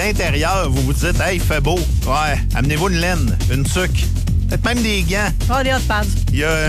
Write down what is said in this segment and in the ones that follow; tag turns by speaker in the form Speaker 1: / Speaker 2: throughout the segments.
Speaker 1: l'intérieur, vous vous dites, hey, il fait beau. Ouais, amenez-vous une laine, une tuque. Peut-être même des gants.
Speaker 2: Oh, des hot pads.
Speaker 1: Il y a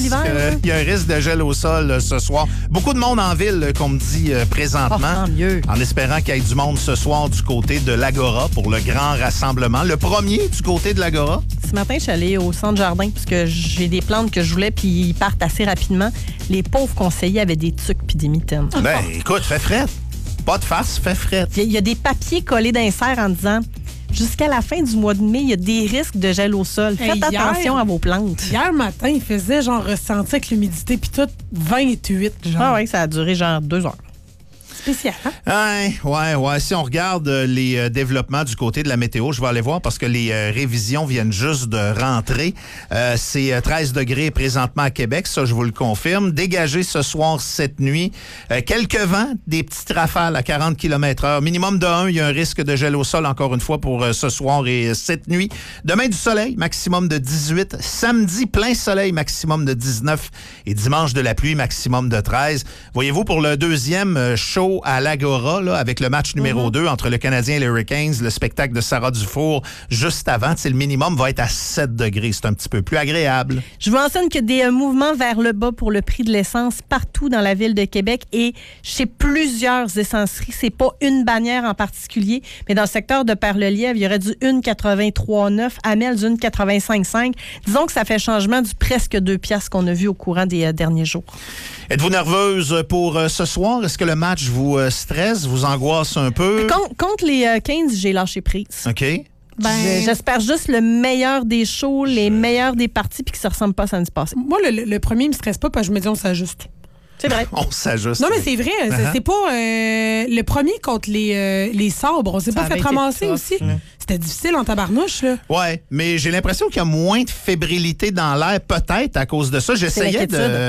Speaker 1: un risque de gel au sol ce soir. Beaucoup de monde en ville, qu'on me dit présentement.
Speaker 2: Oh, tant mieux.
Speaker 1: En espérant qu'il y ait du monde ce soir du côté de l'Agora pour le grand rassemblement. Le premier du côté de l'Agora.
Speaker 2: Ce matin, je suis allée au centre jardin parce que j'ai des plantes que je voulais puis ils partent assez rapidement. Les pauvres conseillers avaient des tuques puis des mitaines.
Speaker 1: Ben, écoute, fait fret. Pas de farce, fait fret.
Speaker 2: Il y a des papiers collés d'un serre en disant... Jusqu'à la fin du mois de mai, il y a des risques de gel au sol. Faites attention à vos plantes.
Speaker 3: Hier matin, il faisait genre ressenti avec l'humidité puis tout 28 genre.
Speaker 2: Ah oui, ça a duré genre 2 heures.
Speaker 3: Spécial, hein?
Speaker 1: Ouais. Si on regarde les développements du côté de la météo, je vais aller voir parce que les révisions viennent juste de rentrer. C'est 13 degrés présentement à Québec, ça je vous le confirme. Dégagé ce soir, cette nuit. Quelques vents, des petites rafales à 40 km/h. Minimum de 1, il y a un risque de gel au sol encore une fois pour ce soir et cette nuit. Demain du soleil, maximum de 18. Samedi, plein soleil, maximum de 19. Et dimanche de la pluie, maximum de 13. Voyez-vous, pour le deuxième show à l'Agora, là, avec le match numéro 2 entre le Canadien et les Hurricanes, le spectacle de Sarah Dufour juste avant, le minimum va être à 7 degrés. C'est un petit peu plus agréable.
Speaker 2: Je vous mentionne qu'il y a des mouvements vers le bas pour le prix de l'essence partout dans la ville de Québec et chez plusieurs essenceries. C'est pas une bannière en particulier, mais dans le secteur de Perle-Lièvre, il y aurait du 1,83,9, Amel du 1,85,5. Disons que ça fait changement du presque 2 piastres qu'on a vu au courant des derniers jours.
Speaker 1: Êtes-vous nerveuse pour ce soir? Est-ce que le match vous stresse, vous angoisse un peu?
Speaker 2: Contre les 15, j'ai lâché prise.
Speaker 1: OK.
Speaker 2: J'espère juste le meilleur des shows, les meilleurs des parties, puis que ça ne ressemble pas à samedi passé.
Speaker 3: Moi, le premier, il me stresse pas parce que je me dis on s'ajuste.
Speaker 2: C'est vrai.
Speaker 1: On s'ajuste.
Speaker 3: Non, mais c'est vrai. C'est pas... le premier contre les sabres, on s'est pas fait ramasser aussi. C'était difficile en tabarnouche, là.
Speaker 1: Ouais, mais j'ai l'impression qu'il y a moins de fébrilité dans l'air, peut-être à cause de ça. J'essayais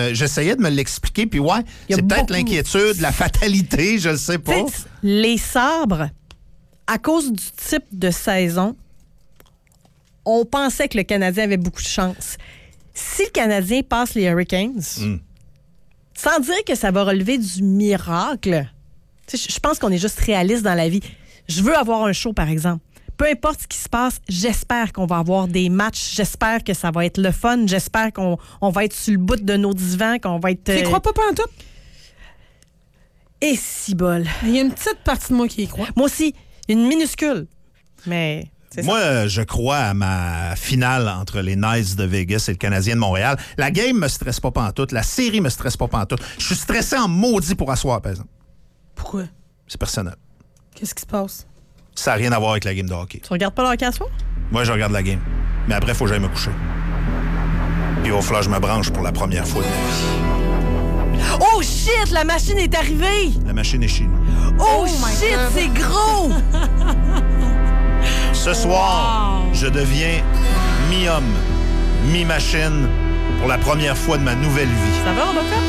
Speaker 1: de me l'expliquer, puis ouais, c'est peut-être l'inquiétude, la fatalité, je le sais pas.
Speaker 2: T'sais, les sabres, à cause du type de saison, on pensait que le Canadien avait beaucoup de chance. Si le Canadien passe les Hurricanes, sans dire que ça va relever du miracle, je pense qu'on est juste réaliste dans la vie. Je veux avoir un show, par exemple. Peu importe ce qui se passe, j'espère qu'on va avoir des matchs. J'espère que ça va être le fun. J'espère qu'on va être sur le bout de nos divans, qu'on va être...
Speaker 3: Tu y crois pas en tout?
Speaker 2: Et si bol.
Speaker 3: Il y a une petite partie de moi qui y croit.
Speaker 2: Moi aussi, une minuscule. Mais...
Speaker 1: Moi, je crois à ma finale entre les Knights de Vegas et le Canadien de Montréal. La game me stresse pas pantoute. La série me stresse pas pantoute. Je suis stressé en maudit pour asseoir, par exemple.
Speaker 3: Pourquoi?
Speaker 1: C'est personnel.
Speaker 3: Qu'est-ce qui se passe?
Speaker 1: Ça n'a rien à voir avec la game de hockey.
Speaker 2: Tu regardes pas le hockey à soir?
Speaker 1: Moi, je regarde la game. Mais après, il faut que j'aille me coucher. Puis au flash, je me branche pour la première fois de ma vie.
Speaker 2: Oh shit! La machine est arrivée!
Speaker 1: La machine est chez nous.
Speaker 2: Oh shit! C'est gros!
Speaker 1: Ce soir, je deviens mi-homme, mi-machine pour la première fois de ma nouvelle vie.
Speaker 2: Ça va, on va faire?